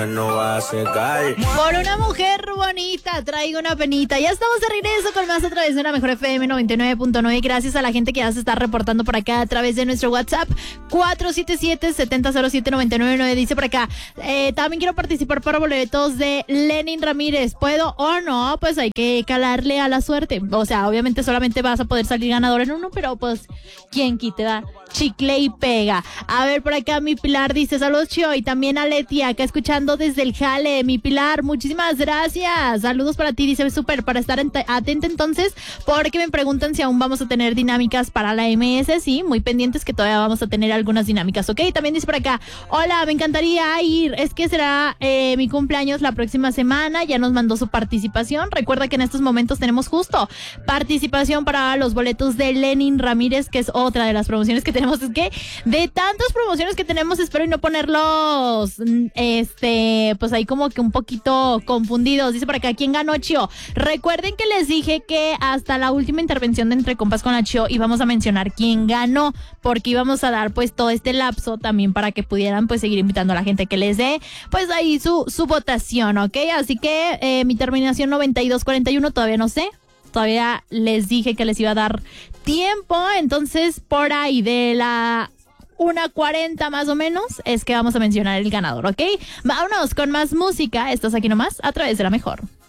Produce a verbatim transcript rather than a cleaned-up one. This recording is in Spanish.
mujer no va a secar. Por una mujer bonita, traigo una penita. Ya estamos de regreso con más a través de la Mejor F M noventa y nueve punto nueve. Gracias a la gente que ya se está reportando por acá a través de nuestro WhatsApp cuatro siete siete, siete cero cero siete, nueve nueve nueve. Dice por acá, eh, también quiero participar para boletos de Lenin Ramírez. ¿Puedo o no? Pues hay que calarle a la suerte. O sea, obviamente solamente vas a poder salir ganador en uno, pero pues, ¿quién quite, da? Chicle y pega. A ver, por acá mi Pilar dice, saludos Chio, y también a Leti, acá escuchando desde el jale. Mi Pilar, muchísimas gracias. Saludos para ti, dice, súper, para estar ent- atenta entonces, porque me preguntan si aún vamos a tener dinámicas para la M S. Sí, muy pendientes que todavía vamos a tener algunas dinámicas, ¿ok? También dice por acá, hola, me encantaría ir, es que será eh, mi cumpleaños la próxima semana, ya nos mandó su participación. Recuerda que en estos momentos tenemos justo participación para los boletos de Lenin Ramírez, que es otra de las promociones que tenemos. Es que de tantas promociones que tenemos, espero y no ponerlos este, pues ahí como que un poquito confundidos. Dice por acá, ¿quién ganó, Chio? Recuerden que les dije que hasta la última intervención de Entre Compas con la Chio íbamos a mencionar quién ganó, porque íbamos a dar pues todo este lapso también para que pudieran pues seguir invitando a la gente que les dé pues ahí su, su votación, ¿ok? Así que eh, mi terminación noventa y dos cuarenta y uno todavía no sé. Todavía les dije que les iba a dar tiempo, entonces por ahí de la una cuarenta más o menos es que vamos a mencionar el ganador, ¿ok? Vámonos con más música, estás aquí nomás a través de la Mejor.